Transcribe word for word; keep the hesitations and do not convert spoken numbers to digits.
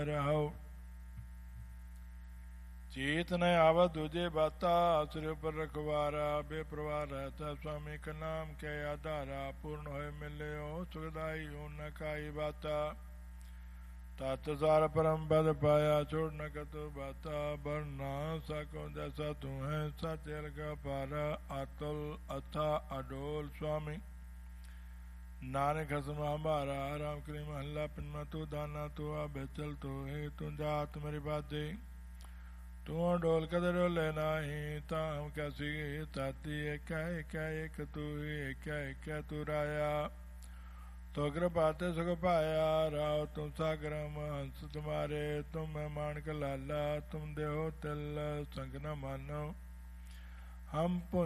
ਰਹਾਉ। ਚੇਤ ਨ ਆਵਤ ਦੂਜੇ ਬਾਤਾ ਸਿਰ ਉਪਰ ਰਖਵਾਰਾ। ਬੇਪਰਵਾਹ ਰਹਤਾ ਸੁਆਮੀ ਕਾ ਨਾਮ ਕੇ ਆਧਾਰਾ। ਪੂਰਨ ਹੋਏ ਮਿਲਿਓ ਸੁਖਦਾਈ ਹੋ ਨ ਕਾਈ ਬਾਤਾ। ਤਤ ਸਾਰ ਪਰਮ ਪਦ ਪਾਇਆ ਛੋੜ ਨ ਕਤੁ ਬਾਤਾ। ਬਰ ਨਾ ਸਕੋ ਜੈਸਾ ਤੂੰ ਹੈ ਸਚ ਅਲਗਾ ਪਾਰਾ। ਅਤੁਲ ਅਥਾ ਅਡੋਲ ਸੁਆਮੀ ਨਾਨਕ ਹਸਮਾ ਹਮਾਰਾ। ਰਾਮ ਕਰੀ ਮਹੱਲਾ ਪੰਜਵਾਂ। ਤੂੰ ਦਾਨਾ ਤੂੰ ਆ ਬੇਚਲ ਤੂੰ ਹੈ। ਤੂੰ ਜਾਤ ਮੇਰੀ ਬਾਦੀ ਤੂੰ ਡੋਲ ਕਦੇ ਡੋਲੇ ਨਾਹੀ। ਤਾਂ ਹਮ ਕੈਸੀ ਤਾਤੀ ਏਕ ਏਕ ਏਕ ਤੂੰ ਹੀ ਏਕ ਏਕ ਤੂੰ ਰਾਇਆ। ਤੋ ਕਿਰਪਾ ਤੇ ਸੁਖ ਪਾਇਆ। ਰਾਉ ਤੁਮ ਸਾਗਰਮ ਹੰਸ ਤੁਮਾਰੇ। ਤੁਮ ਹੈ ਮਾਨਕ ਲਾਲਾ ਤੁਮ ਦੇਹੋ ਤਿਲ ਸੰਗ ਨ ਮਾਨੋ। ਹਮ